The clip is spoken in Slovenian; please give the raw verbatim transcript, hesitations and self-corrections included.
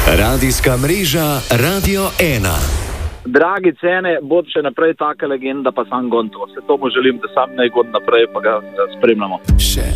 Radijska mreža Radio ena. Dragi cene, bo še naprej taka legenda, pa sam gon to. Se tomu želim, da sam naj gon naprej, pa ga spremljamo. Še